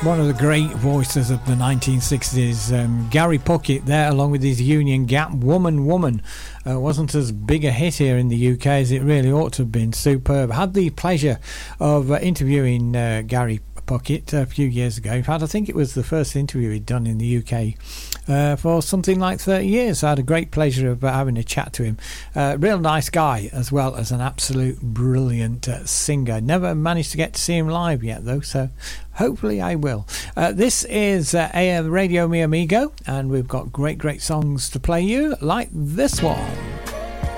One of the great voices of the 1960s, Gary Puckett there, along with his Union Gap, Woman Woman. Wasn't as big a hit here in the UK as it really ought to have been. Superb. Had the pleasure of interviewing Gary Puckett a few years ago. In fact, I think it was the first interview he'd done in the UK for something like 30 years. So I had a great pleasure of having a chat to him. Real nice guy, as well as an absolute brilliant singer. Never managed to get to see him live yet, though, so hopefully I will. This is Radio Mi Amigo, and we've got great songs to play you, like this one.